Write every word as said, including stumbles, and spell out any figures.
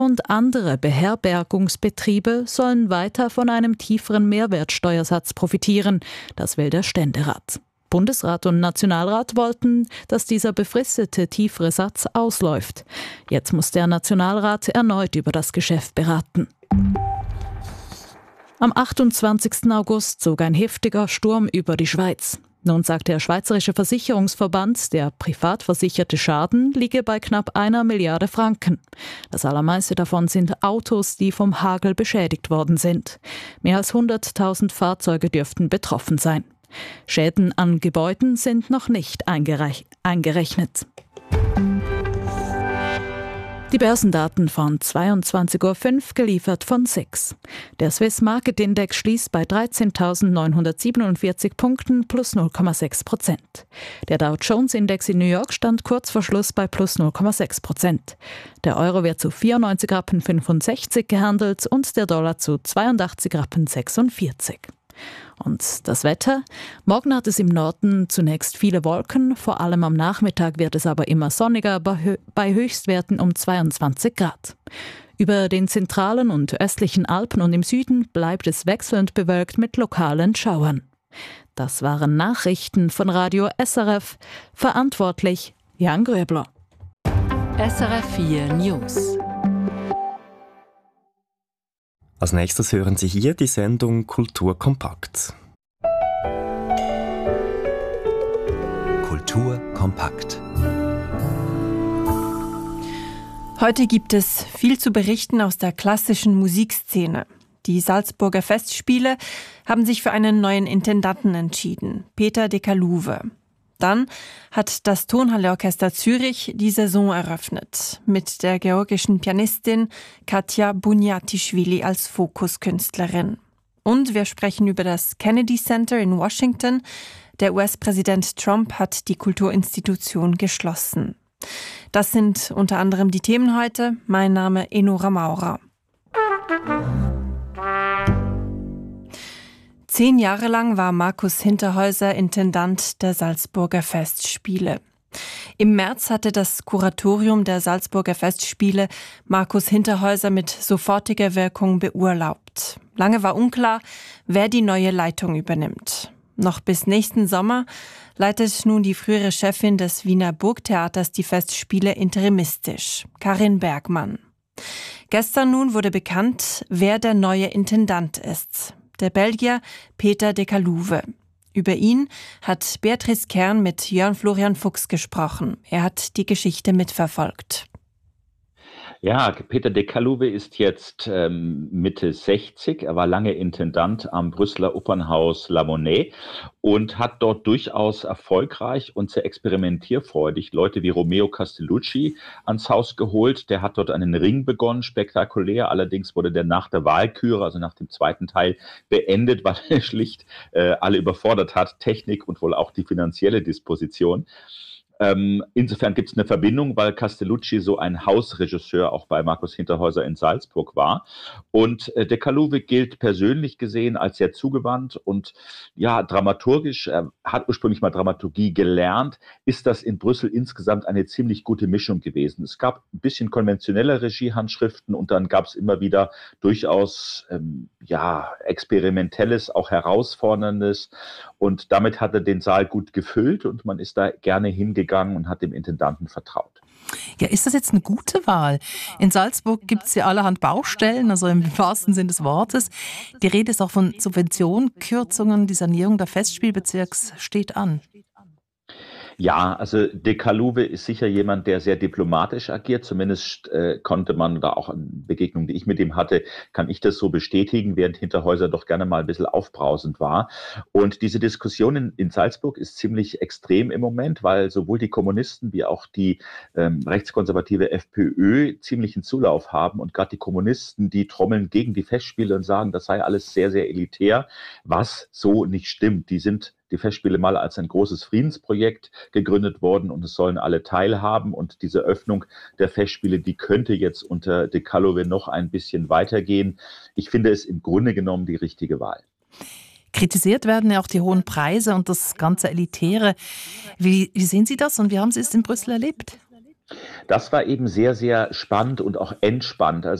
und andere Beherbergungsbetriebe sollen weiter von einem tieferen Mehrwertsteuersatz profitieren. Das will der Ständerat. Bundesrat und Nationalrat wollten, dass dieser befristete tiefere Satz ausläuft. Jetzt muss der Nationalrat erneut über das Geschäft beraten. Am achtundzwanzigsten August zog ein heftiger Sturm über die Schweiz. Nun sagt der Schweizerische Versicherungsverband, der privat versicherte Schaden liege bei knapp einer Milliarde Franken. Das allermeiste davon sind Autos, die vom Hagel beschädigt worden sind. Mehr als hunderttausend Fahrzeuge dürften betroffen sein. Schäden an Gebäuden sind noch nicht eingereich- eingerechnet. Die Börsendaten von zweiundzwanzig Uhr fünf, geliefert von S I X. Der Swiss Market Index schließt bei dreizehntausendneunhundertsiebenundvierzig Punkten plus null Komma sechs Prozent. Der Dow Jones Index in New York stand kurz vor Schluss bei plus null Komma sechs Prozent. Der Euro wird zu vierundneunzig Rappen fünfundsechzig gehandelt und der Dollar zu zweiundachtzig Rappen sechsundvierzig. Und das Wetter? Morgen hat es im Norden zunächst viele Wolken, vor allem am Nachmittag wird es aber immer sonniger, bei Höchstwerten um zweiundzwanzig Grad. Über den zentralen und östlichen Alpen und im Süden bleibt es wechselnd bewölkt mit lokalen Schauern. Das waren Nachrichten von Radio S R F, verantwortlich Jan Gröbler. S R F vier News. Als nächstes hören Sie hier die Sendung Kultur kompakt. Kultur kompakt. Heute gibt es viel zu berichten aus der klassischen Musikszene. Die Salzburger Festspiele haben sich für einen neuen Intendanten entschieden, Peter de Kaluwe. Dann hat das Tonhalle-Orchester Zürich die Saison eröffnet, mit der georgischen Pianistin Katja Bunyatischvili als Fokuskünstlerin. Und wir sprechen über das Kennedy Center in Washington. Der U S-Präsident Trump hat die Kulturinstitution geschlossen. Das sind unter anderem die Themen heute. Mein Name Enora Maurer. Zehn Jahre lang war Markus Hinterhäuser Intendant der Salzburger Festspiele. Im März hatte das Kuratorium der Salzburger Festspiele Markus Hinterhäuser mit sofortiger Wirkung beurlaubt. Lange war unklar, wer die neue Leitung übernimmt. Noch bis nächsten Sommer leitet nun die frühere Chefin des Wiener Burgtheaters die Festspiele interimistisch, Karin Bergmann. Gestern nun wurde bekannt, wer der neue Intendant ist. Der Belgier Peter de Kaluwe. Über ihn hat Beatrice Kern mit Jörn Florian Fuchs gesprochen. Er hat die Geschichte mitverfolgt. Ja, Peter de Kaluwe ist jetzt ähm, Mitte sechzig. Er war lange Intendant am Brüsseler Opernhaus La Monnaie und hat dort durchaus erfolgreich und sehr experimentierfreudig Leute wie Romeo Castellucci ans Haus geholt. Der hat dort einen Ring begonnen, spektakulär. Allerdings wurde der nach der Walküre, also nach dem zweiten Teil, beendet, weil er schlicht äh, alle überfordert hat, Technik und wohl auch die finanzielle Disposition. Ähm, insofern gibt es eine Verbindung, weil Castellucci so ein Hausregisseur auch bei Markus Hinterhäuser in Salzburg war. Und äh, de Kaluwe gilt persönlich gesehen als sehr zugewandt und ja, dramaturgisch, er hat ursprünglich mal Dramaturgie gelernt, ist das in Brüssel insgesamt eine ziemlich gute Mischung gewesen. Es gab ein bisschen konventionelle Regiehandschriften und dann gab es immer wieder durchaus ähm, ja, experimentelles, auch herausforderndes. Und damit hat er den Saal gut gefüllt und man ist da gerne hingegangen und hat dem Intendanten vertraut. Ja, ist das jetzt eine gute Wahl? In Salzburg gibt es ja allerhand Baustellen, also im wahrsten Sinne des Wortes. Die Rede ist auch von Subventionen, Kürzungen, die Sanierung der Festspielbezirks steht an. Ja, also de Kaluwe ist sicher jemand, der sehr diplomatisch agiert. Zumindest äh, konnte man da auch an Begegnungen, die ich mit ihm hatte, kann ich das so bestätigen, während Hinterhäuser doch gerne mal ein bisschen aufbrausend war. Und diese Diskussion in, in Salzburg ist ziemlich extrem im Moment, weil sowohl die Kommunisten wie auch die ähm, rechtskonservative FPÖ ziemlichen Zulauf haben. Und gerade die Kommunisten, die trommeln gegen die Festspiele und sagen, das sei alles sehr, sehr elitär, was so nicht stimmt. Die sind die Festspiele mal als ein großes Friedensprojekt gegründet worden und es sollen alle teilhaben. Und diese Öffnung der Festspiele, die könnte jetzt unter de Kaluwe noch ein bisschen weitergehen. Ich finde es im Grunde genommen die richtige Wahl. Kritisiert werden ja auch die hohen Preise und das ganze Elitäre. Wie, wie sehen Sie das und wie haben Sie es in Brüssel erlebt? Das war eben sehr, sehr spannend und auch entspannt. Also